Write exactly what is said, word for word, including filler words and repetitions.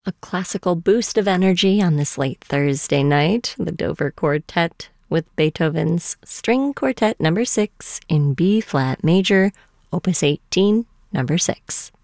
A classical boost of energy on this late Thursday night. The Dover Quartet with Beethoven's String Quartet number six in B-flat major, opus eighteen, number six.